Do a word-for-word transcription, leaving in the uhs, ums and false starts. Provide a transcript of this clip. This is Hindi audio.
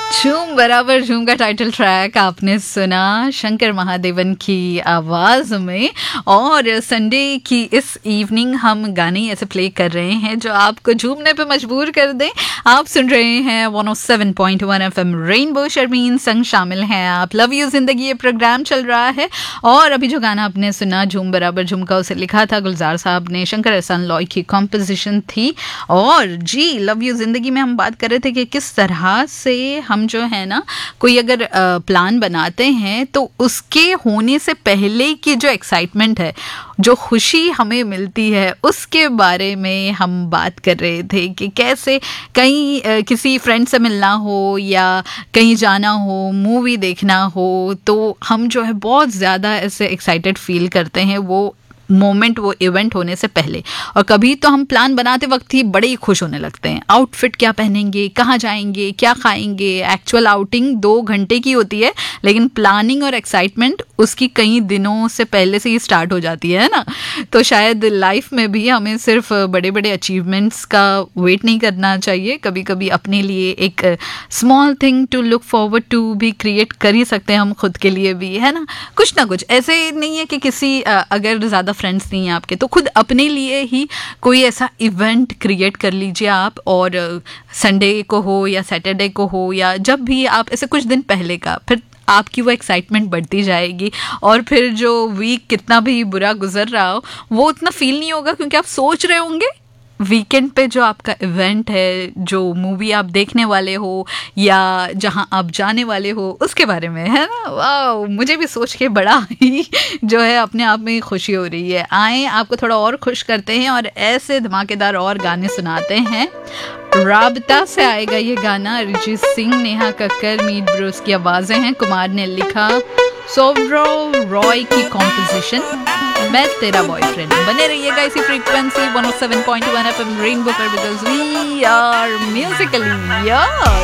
झूम बराबर झूम का टाइटल ट्रैक आपने सुना शंकर महादेवन की आवाज में। और संडे की इस इवनिंग हम गाने ऐसे प्ले कर रहे हैं जो आपको झूमने पे मजबूर कर दें। आप सुन रहे हैं one O seven point one FM rainbow, Sharmin संग शामिल हैं आप। लव यू जिंदगी ये प्रोग्राम चल रहा है। और अभी जो गाना आपने सुना झूम बराबर झूम का, उसे लिखा था गुलजार साहब ने, शंकर एहसान लॉय की कॉम्पोजिशन थी। और जी लव यू जिंदगी में हम बात कर रहे थे कि किस तरह से हम जो है ना कोई अगर प्लान बनाते हैं तो उसके होने से पहले की जो एक्साइटमेंट है, जो खुशी हमें मिलती है, उसके बारे में हम बात कर रहे थे कि कैसे कहीं किसी फ्रेंड से मिलना हो या कहीं जाना हो, मूवी देखना हो, तो हम जो है बहुत ज़्यादा ऐसे एक्साइटेड फील करते हैं वो मोमेंट, वो इवेंट होने से पहले। और कभी तो हम प्लान बनाते वक्त ही बड़े ही खुश होने लगते हैं। आउटफिट क्या पहनेंगे, कहाँ जाएंगे, क्या खाएंगे। एक्चुअल आउटिंग दो घंटे की होती है, लेकिन प्लानिंग और एक्साइटमेंट उसकी कई दिनों से पहले से ही स्टार्ट हो जाती है ना। तो शायद लाइफ में भी हमें सिर्फ बड़े बड़े अचीवमेंट्स का वेट नहीं करना चाहिए। कभी कभी अपने लिए एक small thing to look forward to भी क्रिएट कर ही सकते हैं हम खुद के लिए भी, है ना। कुछ ना कुछ ऐसे नहीं है कि किसी अगर ज़्यादा फ्रेंड्स नहीं हैं आपके तो खुद अपने लिए ही कोई ऐसा इवेंट क्रिएट कर लीजिए आप। और संडे को हो या सैटरडे को हो या जब भी आप, ऐसे कुछ दिन पहले का, फिर आपकी वो एक्साइटमेंट बढ़ती जाएगी। और फिर जो वीक कितना भी बुरा गुजर रहा हो वो उतना फील नहीं होगा, क्योंकि आप सोच रहे होंगे वीकेंड पे जो आपका इवेंट है, जो मूवी आप देखने वाले हो या जहां आप जाने वाले हो, उसके बारे में, है ना। वाह, मुझे भी सोच के बड़ा ही जो है अपने आप में खुशी हो रही है। आए आपको थोड़ा और खुश करते हैं और ऐसे धमाकेदार और गाने सुनाते हैं। राबता से आएगा ये गाना, अरिजीत सिंह, नेहा कक्कर, मीत ब्रूस की आवाजें हैं, कुमार ने लिखा, सोब्रो रॉय की कॉम्पोजिशन, मैं तेरा बॉयफ्रेंड। बने रहिएगा इसी frequency one O seven point one FM rainbow पर, because we are Musically your.